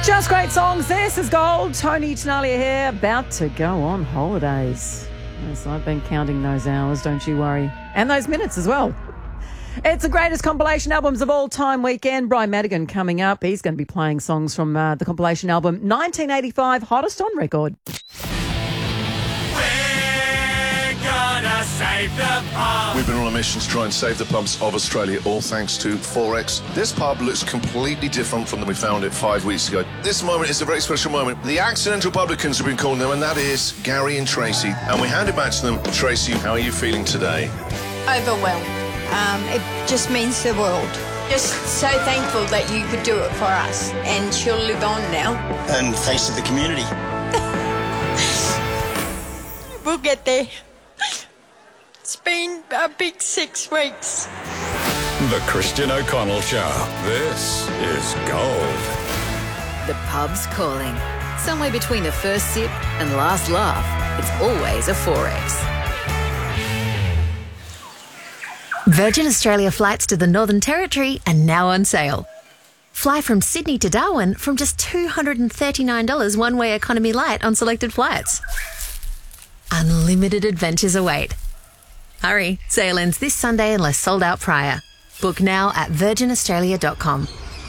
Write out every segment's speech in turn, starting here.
Just great songs. This is Gold. Tony Tenalia here, about to go on holidays. Yes, I've been counting those hours, don't you worry. And those minutes as well. It's the greatest compilation albums of all time weekend. Brian Madigan coming up. He's going to be playing songs from the compilation album 1985, Hottest on Record. Save the pub. We've been on a mission to try and save the pubs of Australia, all thanks to Forex. This pub looks completely different from when we found it 5 weeks ago. This moment is a very special moment. The accidental publicans have been calling them, and that is Gary and Tracy. And we hand it back to them. Tracy, how are you feeling today? Overwhelmed. It just means the world. Just so thankful that you could do it for us. And she'll live on now. And face of the community. We'll get there. It's been a big 6 weeks. The Christian O'Connell Show. This is Gold. The pub's calling. Somewhere between the first sip and last laugh, it's always a Forex. Virgin Australia flights to the Northern Territory are now on sale. Fly from Sydney to Darwin from just $239 one-way economy light on selected flights. Unlimited adventures await. Hurry, sale ends this Sunday unless sold out prior. Book now at virginaustralia.com.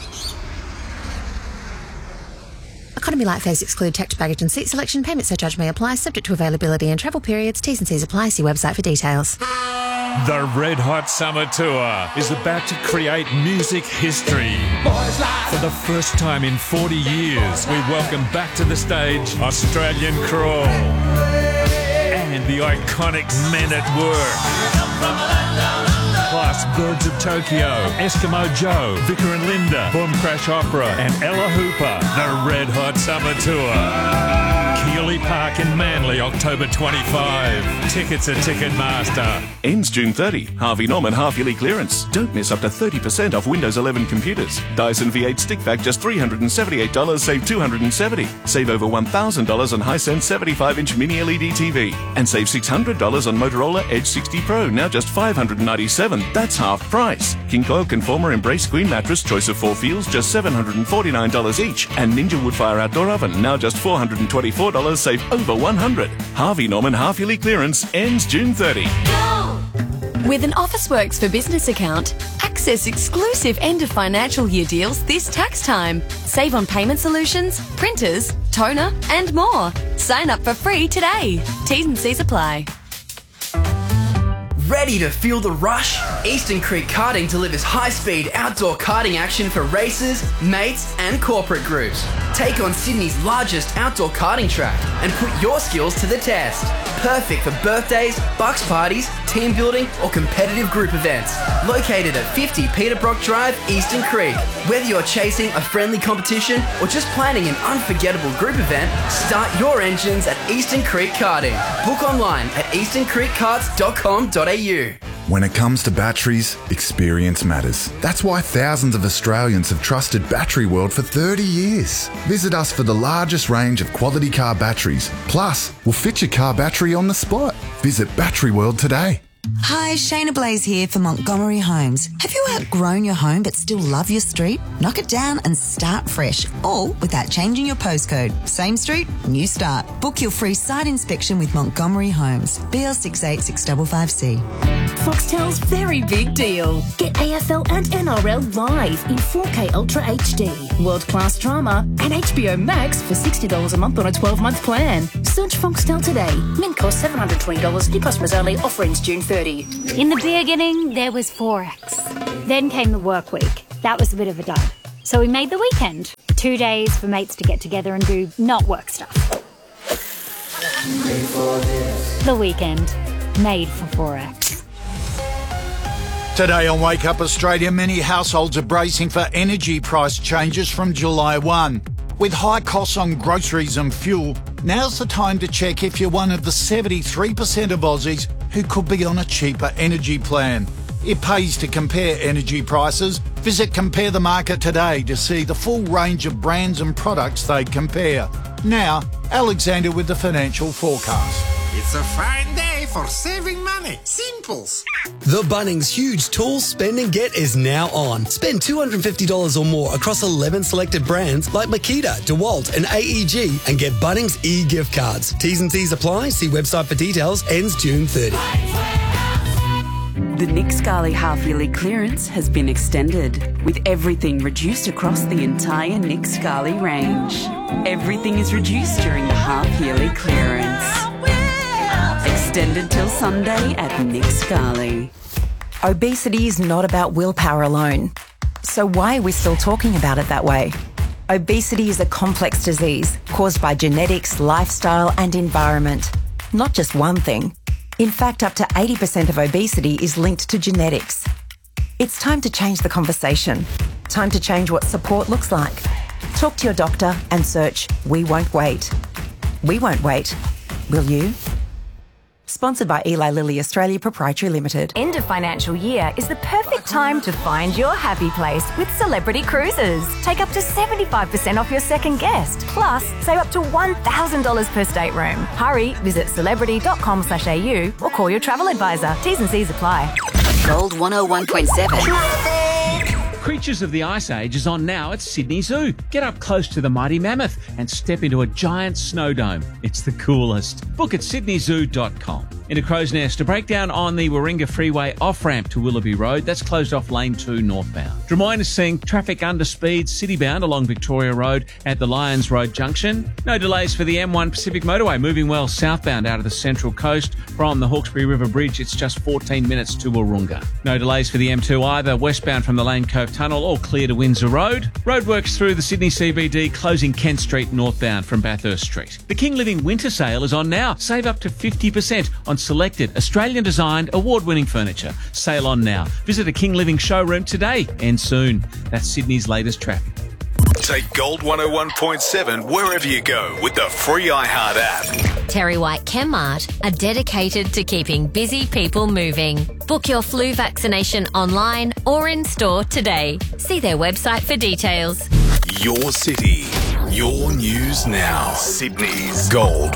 Economy light fares exclude tax, baggage and seat selection. Payment surcharge may apply, subject to availability and travel periods. T's and C's apply. See website for details. The Red Hot Summer Tour is about to create music history. For the first time in 40 years, we welcome back to the stage Australian Crawl and the iconic Men at Work. Plus Birds of Tokyo, Eskimo Joe, Vicar and Linda, Boom Crash Opera and Ella Hooper. The Red Hot Summer Tour. Keeley Park in Manly, October 25. Tickets at Ticketmaster. Ends June 30. Harvey Norman half-yearly clearance. Don't miss up to 30% off Windows 11 computers. Dyson V8 stick vac just $378, save $270. Save over $1,000 on Hisense 75-inch mini LED TV. And save $600 on Motorola Edge 60 Pro, now just $597. That's half price. King Coil Conformer Embrace Queen Mattress, choice of 4 feels, just $749 each. And Ninja Woodfire Outdoor Oven, now just $424, save over $100. Harvey Norman half-yearly clearance ends June 30. With an Officeworks for Business account, access exclusive end of financial year deals this tax time. Save on payment solutions, printers, toner, and more. Sign up for free today. T's and C's apply. Ready to feel the rush? Eastern Creek Karting delivers high-speed outdoor karting action for racers, mates and corporate groups. Take on Sydney's largest outdoor karting track and put your skills to the test. Perfect for birthdays, bucks parties, team building or competitive group events. Located at 50 Peterbrook Drive, Eastern Creek. Whether you're chasing a friendly competition or just planning an unforgettable group event, start your engines at Eastern Creek Karting. Book online at easterncreekkarts.com.au. When it comes to batteries, experience matters. That's why thousands of Australians have trusted Battery World for 30 years. Visit us for the largest range of quality car batteries. Plus, we'll fit your car battery on the spot. Visit Battery World today. Hi, Shayna Blaze here for Montgomery Homes. Have you outgrown your home but still love your street? Knock it down and start fresh, all without changing your postcode. Same street, new start. Book your free site inspection with Montgomery Homes. BL68655C. Foxtel's very big deal. Get AFL and NRL live in 4K Ultra HD. World-class drama and HBO Max for $60 a month on a 12-month plan. Search Foxtel today. Min cost $720. New customers only. Offer ends June 30. In the beginning, there was Forex. Then came the work week. That was a bit of a dud. So we made the weekend. 2 days for mates to get together and do not work stuff. The weekend. Made for Forex. Today on Wake Up Australia, many households are bracing for energy price changes from July 1. With high costs on groceries and fuel, now's the time to check if you're one of the 73% of Aussies who could be on a cheaper energy plan. It pays to compare energy prices. Visit Compare the Market today to see the full range of brands and products they compare. Now, Alexander with the financial forecast. It's a fine day for saving money. Simples. The Bunnings Huge Tools Spend and Get is now on. Spend $250 or more across 11 selected brands like Makita, DeWalt and AEG and get Bunnings e-gift cards. T's and C's apply. See website for details. Ends June 30. The Nick Scali half-yearly clearance has been extended, with everything reduced across the entire Nick Scali range. Everything is reduced during the half-yearly clearance. Extended till Sunday at Nick Scali. Obesity is not about willpower alone. So why are we still talking about it that way? Obesity is a complex disease caused by genetics, lifestyle and environment. Not just one thing. In fact, up to 80% of obesity is linked to genetics. It's time to change the conversation. Time to change what support looks like. Talk to your doctor and search We Won't Wait. We won't wait. Will you? Sponsored by Eli Lilly Australia Proprietary Limited. End of financial year is the perfect time to find your happy place with Celebrity Cruises. Take up to 75% off your second guest. Plus, save up to $1,000 per stateroom. Hurry, visit celebrity.com.au or call your travel advisor. T's and C's apply. Gold 101.7. Creatures of the Ice Age is on now at Sydney Zoo. Get up close to the mighty mammoth and step into a giant snow dome. It's the coolest. Book at sydneyzoo.com. In a crow's nest, a breakdown on the Warringah Freeway off-ramp to Willoughby Road. That's closed off lane 2 northbound. Drummoyne is seeing traffic under speed citybound along Victoria Road at the Lyons Road junction. No delays for the M1 Pacific Motorway, moving well southbound out of the Central Coast. From the Hawkesbury River Bridge, it's just 14 minutes to Warringah. No delays for the M2 either, westbound from the Lane Cove Tunnel, all clear to Windsor Road. Roadworks through the Sydney CBD, closing Kent Street northbound from Bathurst Street. The King Living Winter Sale is on now. Save up to 50% on selected Australian-designed, award-winning furniture. Sale on now. Visit a King Living showroom today and soon. That's Sydney's latest traffic. Take Gold 101.7 wherever you go with the free iHeart app. Terry White Chemmart are dedicated to keeping busy people moving. Book your flu vaccination online or in store today. See their website for details. Your city, your news now. Sydney's Gold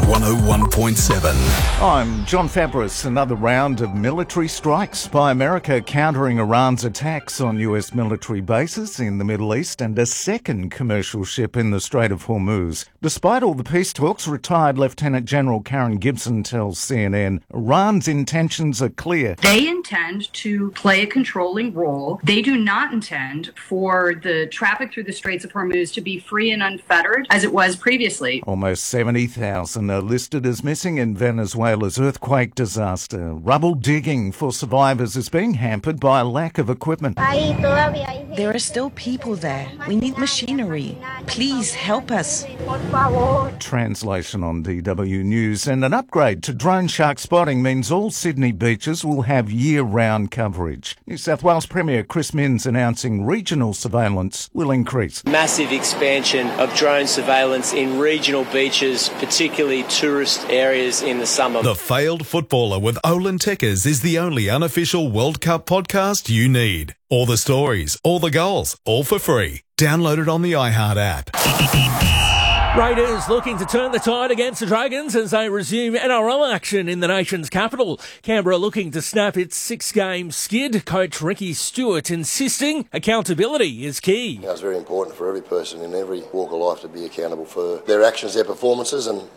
101.7. I'm John Fabris. Another round of military strikes by America countering Iran's attacks on US military bases in the Middle East and a second commercial ship in the Strait of Hormuz. Despite all the peace talks, retired Lieutenant General Karen Gibson tells CNN Iran's intentions are clear. They intend to play a controlling role. They do not intend for the traffic through the Straits of Hormuz to be free and unfettered as it was previously. Almost 70,000 are listed as missing in Venezuela's earthquake disaster. Rubble digging for survivors is being hampered by a lack of equipment. There are still people there. We need machinery. Please help us. Translation on DW News. And an upgrade to drone shark spotting means all Sydney beaches will have year-round coverage. New South Wales Premier Chris Minns announcing regional surveillance will increase. Massive expansion of drone surveillance in regional beaches, particularly tourist areas in the summer. The Failed Footballer with Olin Tekkers is the only unofficial World Cup podcast you need. All the stories, all the goals, all for free. Download it on the iHeart app. Raiders looking to turn the tide against the Dragons as they resume NRL action in the nation's capital. Canberra looking to snap its 6-game skid. Coach Ricky Stewart insisting accountability is key. It's very important for every person in every walk of life to be accountable for their actions, their performances, and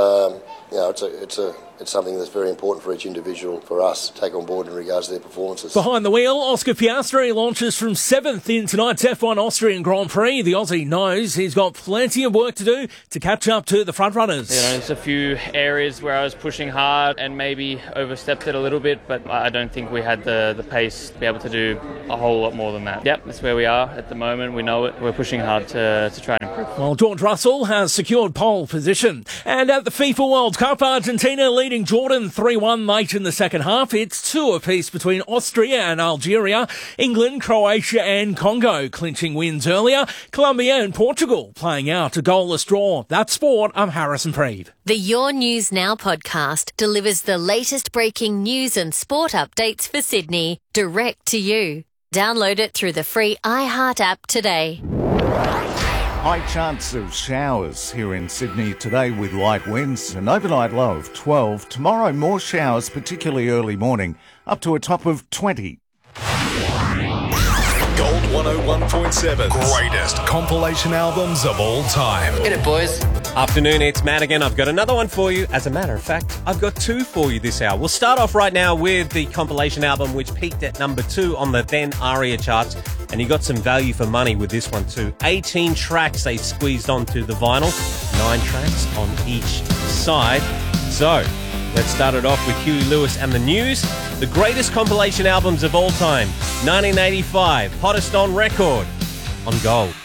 it's something that's very important for each individual, for us, to take on board in regards to their performances. Behind the wheel, Oscar Piastri launches from 7th in tonight's F1 Austrian Grand Prix. The Aussie knows he's got plenty of work to do to catch up to the front runners. There's a few areas where I was pushing hard and maybe overstepped it a little bit, but I don't think we had the pace to be able to do a whole lot more than that. Yep, that's where we are at the moment. We know it. We're pushing hard to try and improve. Well, George Russell has secured pole position. And at the FIFA World Cup, Argentina leading Jordan 3-1 late in the second half. It's 2 apiece between Austria and Algeria. England, Croatia and Congo clinching wins earlier. Colombia and Portugal playing out a goalless draw. That's sport. I'm Harrison Preeve. The Your News Now podcast delivers the latest breaking news and sport updates for Sydney direct to you. Download it through the free iHeart app today. High chance of showers here in Sydney today with light winds, an overnight low of 12. Tomorrow more showers, particularly early morning, up to a top of 20. Gold 101.7. Greatest compilation albums of all time. Get it, boys. Afternoon, it's Matt again. I've got another one for you. As a matter of fact, I've got two for you this hour. We'll start off right now with the compilation album, which peaked at number 2 on the then ARIA charts. And you got some value for money with this one too. 18 tracks they squeezed onto the vinyl. 9 tracks on each side. So, let's start it off with Huey Lewis and the News. The greatest compilation albums of all time. 1985, hottest on record on Gold.